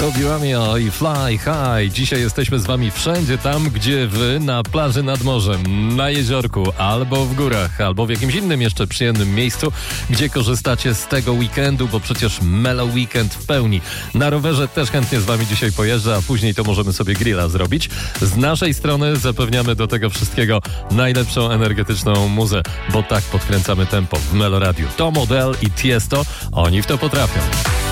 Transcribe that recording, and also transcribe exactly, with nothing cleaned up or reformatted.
Kobiłamio i Fly High. Dzisiaj jesteśmy z wami wszędzie tam, gdzie wy, na plaży nad morzem, na jeziorku, albo w górach, albo w jakimś innym jeszcze przyjemnym miejscu, gdzie korzystacie z tego weekendu, bo przecież Mellow Weekend w pełni. Na rowerze też chętnie z wami dzisiaj pojeżdżę, a później to możemy sobie grilla zrobić. Z naszej strony zapewniamy do tego wszystkiego najlepszą energetyczną muzę, bo tak podkręcamy tempo w Melo Radio. To Model i Tiesto, oni w to potrafią.